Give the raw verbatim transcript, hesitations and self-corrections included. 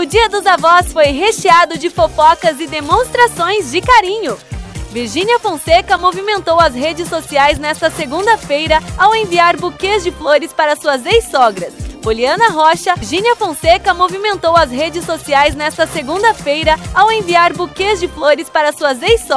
O Dia dos Avós foi recheado de fofocas e demonstrações de carinho. Virgínia Fonseca movimentou as redes sociais nesta segunda-feira ao enviar buquês de flores para suas ex-sogras. Poliana Rocha, Virgínia Fonseca movimentou as redes sociais nesta segunda-feira ao enviar buquês de flores para suas ex-sogras.